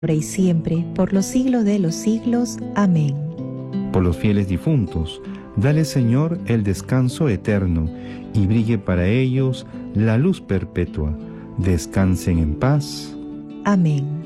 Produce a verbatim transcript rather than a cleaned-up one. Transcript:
ahora y siempre, por los siglos de los siglos. Amén. Por los fieles difuntos, dale, Señor, el descanso eterno, y brille para ellos la luz perpetua. Descansen en paz. Amén.